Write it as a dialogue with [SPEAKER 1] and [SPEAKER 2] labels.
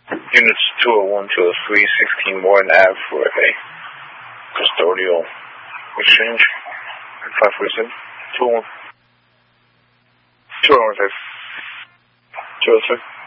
[SPEAKER 1] Units 201 to 316 Morton Ave for a custodial exchange. 547. 201. 201, 202.